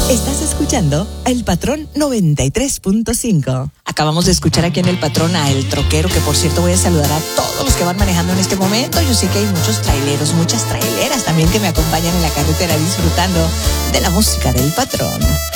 Estás escuchando El Patrón 93.5. Acabamos de escuchar aquí en El Patrón a El Troquero, que por cierto voy a saludar a todos los que van manejando en este momento. Yo sé que hay muchos traileros, muchas traileras también que me acompañan en la carretera disfrutando de la música del Patrón.